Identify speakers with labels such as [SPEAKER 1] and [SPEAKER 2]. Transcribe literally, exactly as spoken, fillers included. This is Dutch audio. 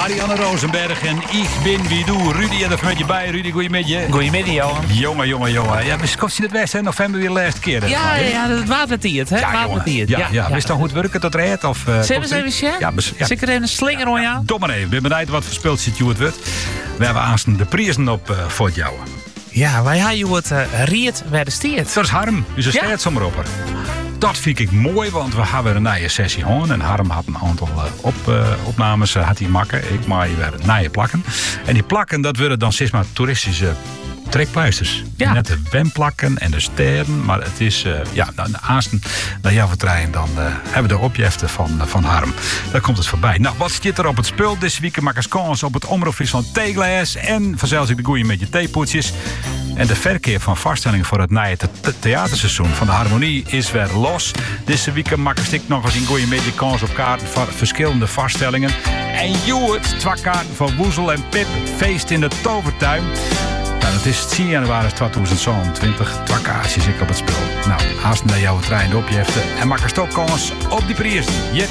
[SPEAKER 1] Marianne Rosenberg en ik ben wie doe. Rudy, en even met je bij. Rudy, goeiemiddag.
[SPEAKER 2] Goeiemiddag, Johan.
[SPEAKER 1] Jongen, jongen, jongen. Ja, we kost in het Westen in november weer de laatste keer.
[SPEAKER 2] Ja, ja, ja, het watertiert, hè?
[SPEAKER 1] Ja,
[SPEAKER 2] watertiert.
[SPEAKER 1] ja, ja, ja. Wist dan goed werken tot red? Of, uh,
[SPEAKER 2] Zullen we eens even,
[SPEAKER 1] ja, bes- ja.
[SPEAKER 2] Zit ik er even een slinger om jou?
[SPEAKER 1] Dom maar even. Ik ben benieuwd wat voor speeltje het wordt. We hebben aanstaan de prijzen op uh, voor jou.
[SPEAKER 2] Ja, wij hebben het uh, riet waar de stiert.
[SPEAKER 1] Dat is Harm. Dus een
[SPEAKER 2] Ja.
[SPEAKER 1] staat zomaar op. Dat vind ik mooi, want we hebben een nieuwe sessie gehad. En Harm had een aantal uh, op, uh, opnames uh, had hij maken. Ik maak weer nieuwe plakken. En die plakken, dat worden dan steeds maar toeristische trekpleisters.
[SPEAKER 2] Ja.
[SPEAKER 1] Net de wemplakken en de sterren. Maar het is, uh, ja, nou, de aansten naar jouw vertrein, dan uh, hebben we de opjeften van, uh, van Harm. Daar komt het voorbij. Nou, wat zit er op het spul? Deze week makkers kans op het Omroep Friesland theeglas. En vanzelfs ik de goeie met je theepoetjes. En de verkeer van vaststellingen voor het nieuwe the- theaterseizoen van de Harmonie is weer los. Deze week makkers ik nog eens een goeie met je kans op kaarten voor verschillende vaststellingen. En Joert, twee kaarten voor Woezel en Pip, feest in de Tovertuin. Nou, dat is tien januari tweeduizend tweeëntwintig. Twee kaartjes ik op het spel. Nou, haast naar jouw trein op je heften. En maak er ook kans op die prijzen. Jet